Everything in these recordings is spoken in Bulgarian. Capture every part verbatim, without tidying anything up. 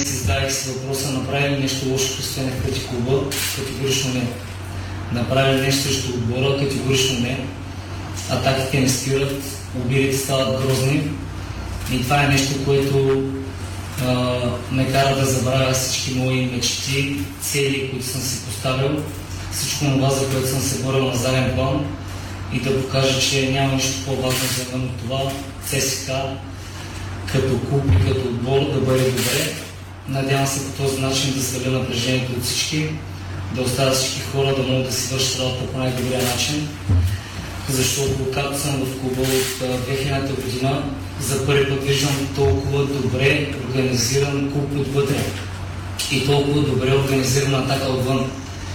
днес си задавах си въпроса, направи ли нещо лошо Християни преди клуба? Категорично не. Направи ли нещо срещу отбора? Категорично не. Атаките не спират, обидите стават грозни и това е нещо, което а, ме кара да забравя всички мои мечти, цели, които съм си поставил, всичко това, за което съм се борил на заден план и да покажа, че няма нищо по-важно за мен от това ЦСКА като клуб и като отбор да бъде добре. Надявам се по този начин да сваля напрежението от всички, да оставя всички хора да могат да си вършат работа по най-добрия начин, защото както съм в клуба от две хилядната година, за първи път виждам толкова добре организиран клуб отвътре и толкова добре организирана атака отвън.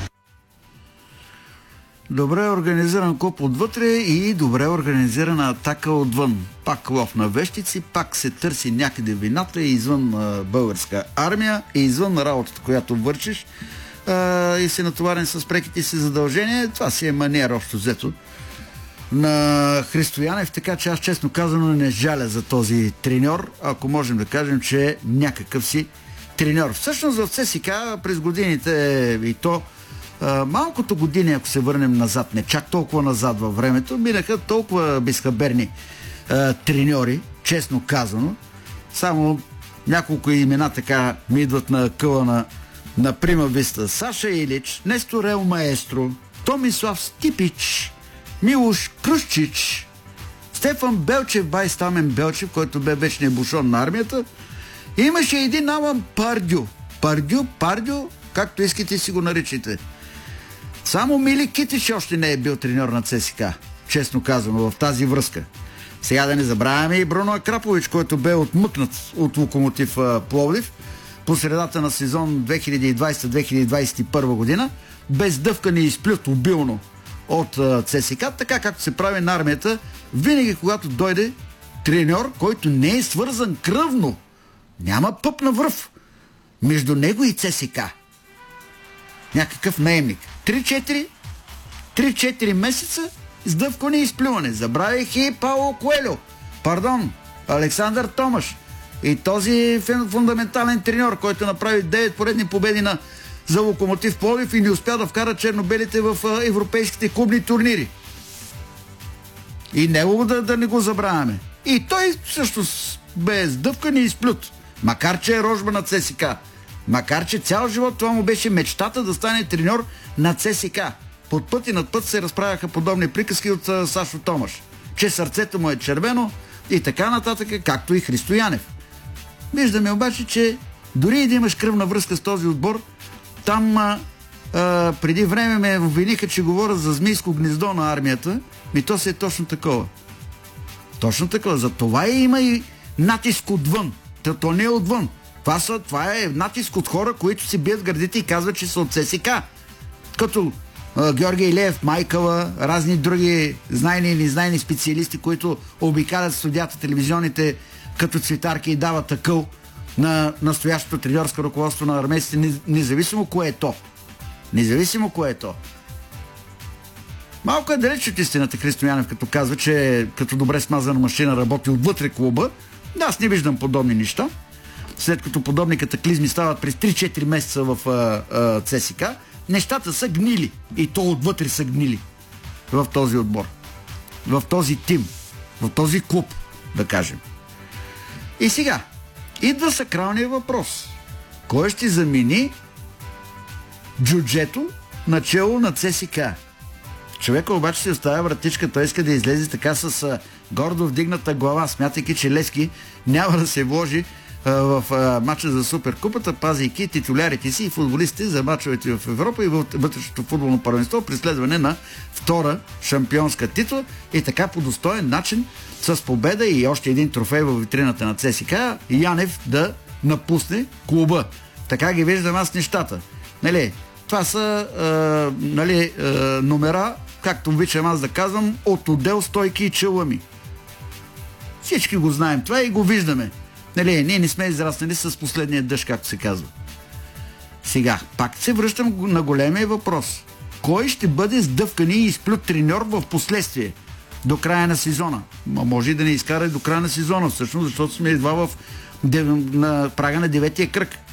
Добре организиран клуб отвътре и добре организирана атака отвън. Пак лов на вещици, пак се търси някъде вината и извън а, българска армия и извън работата, която вършиш а, и си натоварен с преките си задължения. Това си е маниер общо взето на Христо Янев, така че аз честно казано не жаля за този треньор, ако можем да кажем, че е някакъв си треньор. Всъщност в ЦСКА през годините и то а, малкото години, ако се върнем назад, не чак толкова назад във времето, минаха толкова безхаберни а, треньори, честно казано. Само няколко имена така ми идват на къла на, на прима виста. Саша Илич, Нестор Ел Маестро, Томислав Стипич, Милош Кръстчич, Стефан Белчев, бай Стамен Белчев, който бе вечният бушон на армията. И имаше един Алан Пардю. Пардю, Пардю, както искате си го наричате. Само Мили Китич още не е бил треньор на ЦСКА, честно казано, в тази връзка. Сега да не забравяме и Бруно Акрапович, който бе отмъкнат от Локомотив Пловдив по средата на сезон две хиляди и двадесета - две хиляди двадесет и първа година, без дъвкане и изплют обилно от ЦСКА, така както се прави на армията, винаги когато дойде треньор, който не е свързан кръвно, няма пъп на връв между него и ЦСКА. Някакъв наемник. три-четири месеца издъвкане и изплюване. Забравих и Пауло Коелho. Пардон, Александър Томаш. И този фундаментален треньор, който направи девет поредни победи на за Локомотив Пловдив и не успя да вкара чернобелите в европейските клубни турнири. И него да, да не го забравяме. И той също бе сдъвкан и изплют. Макар че е рожба на ЦСКА. Макар че цял живот това му беше мечтата да стане треньор на ЦСКА. Под път и над път се разправяха подобни приказки от uh, Сашо Томаш. Че сърцето му е червено и така нататък, както и Христо Янев. Виждаме обаче, че дори и да имаш кръвна връзка с този отбор, там а, а, преди време ме обвиниха, че говоря за змийско гнездо на армията. Ми то се е точно такова. Точно такова. За това и има и натиск отвън. То, то не е отвън. Това, са, това е натиск от хора, които си бият гърдите и казват, че са от ЦСКА. Като а, Георги Илеев, Майкъла, разни други знайни и незнайни специалисти, които обикалят студията, телевизионните като цветарки и дават акъл на настоящото треньорско ръководство на армейците, независимо кое е то. Независимо кое е то. Малко е далеч от истината Христо Янев, като казва, че като добре смазана машина работи отвътре клуба. Да, аз не виждам подобни неща. След като подобни катаклизми стават през три-четири месеца в а, а, ЦСКА, нещата са гнили. И то отвътре са гнили. В този отбор. В този тим. В този клуб, да кажем. И сега идва сакралният въпрос. Кой ще замени джуджето начело на ЦСКА? Човека обаче се оставя вратичка, той иска да излезе така с а, гордо вдигната глава, смятайки, че Левски няма да се вложи а, в а, матча за Суперкупата, пазейки титулярите си и футболистите за мачовете в Европа и в вътрешното футболно първенство при следване на втора шампионска титла и така по достоен начин с победа и още един трофей във витрината на ЦСКА, Янев да напусне клуба. Така ги виждам аз нещата. Нали, това са а, нали, а, номера, както обичам аз да казвам, от отдел стойки и челъми. Всички го знаем това и го виждаме. Нали, ние не сме израснали с последния дъжд, както се казва. Сега, пак се връщам на големия въпрос. Кой ще бъде сдъвкан и изплют треньор в последствие? До края на сезона. Ма може и да не изкара до края на сезона, всъщност, защото сме едва в, на прага на деветия кръг.